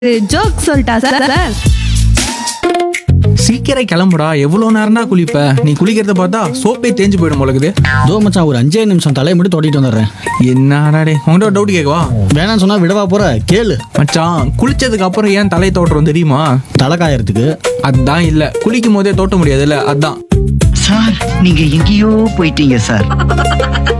Joke சொல்லிட்டா sir sir. சீக்கிரம் கிளம்புடா, எவ்வளோ நேரம்னா குளிப்ப? நீ குளிக்கிறத பார்த்தா சோப்பே தேஞ்சு போயிடும் போலக்குது. தோ மச்சான், ஒரு 5 நிமிஷம் தலையை மட்டும் தொட்டிட்டு வந்துடுறேன். என்னடா டே, உங்கள்கிட்ட ஒரு டவுட் கேட்கவா? வேணான்னு சொன்னா விடவா போற? கேளு. மச்சான், குளிச்சதுக்கு அப்புறம் ஏன் தலை தோட்டுறோம் தெரியுமா? தலை காயறதுக்கு. அதான் இல்ல, குளிக்கும் போதே தோட்ட முடியாதுல்ல, அதான். சார், நீங்க எங்கேயோ போயிட்டீங்க சார்.